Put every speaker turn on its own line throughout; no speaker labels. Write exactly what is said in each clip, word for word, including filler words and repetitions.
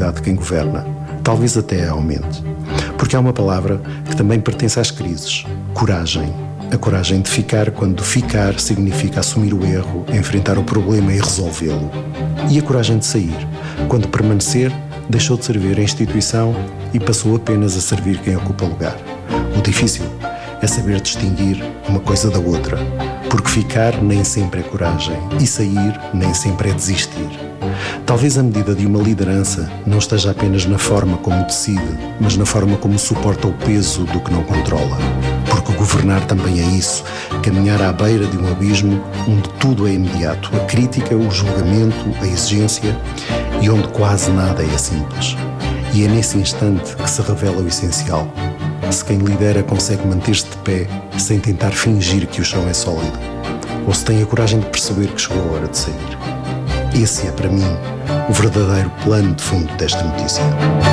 responsabilidade de quem governa. Talvez até aumente. Porque há uma palavra que também pertence às crises: coragem. A coragem de ficar quando ficar significa assumir o erro, enfrentar o problema e resolvê-lo. E a coragem de sair, quando permanecer deixou de servir a instituição e passou apenas a servir quem ocupa lugar. O difícil é saber distinguir uma coisa da outra, porque ficar nem sempre é coragem e sair nem sempre é desistir. Talvez a medida de uma liderança não esteja apenas na forma como decide, mas na forma como suporta o peso do que não controla. Porque governar também é isso, caminhar à beira de um abismo onde tudo é imediato, a crítica, o julgamento, a exigência, e onde quase nada é simples. E é nesse instante que se revela o essencial. Se quem lidera consegue manter-se de pé sem tentar fingir que o chão é sólido, ou se tem a coragem de perceber que chegou a hora de sair. Esse é, para mim, o verdadeiro plano de fundo desta notícia.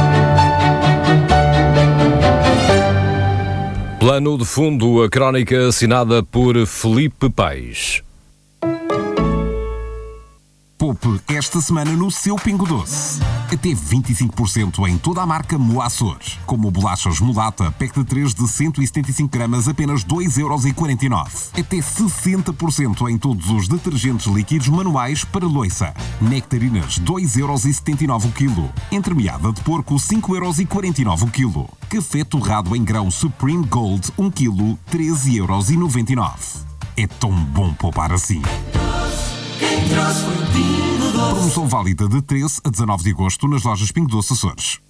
Plano de fundo, a crónica assinada por Felipe Paes.
Poupe esta semana no seu Pingo Doce. Até vinte e cinco por cento em toda a marca Moaçores. Como bolachas Mulata, pack de três de cento e setenta e cinco gramas, apenas dois euros e quarenta e nove. Até sessenta por cento em todos os detergentes líquidos manuais para loiça. Nectarinas, dois euros e setenta e nove o quilo. Entremeada de porco, cinco euros e quarenta e nove o quilo. Café torrado em grão Supreme Gold, um quilo, treze euros e noventa e nove. É tão bom poupar assim. Promoção válida de treze a dezanove de agosto nas lojas Pingo Doce Açores.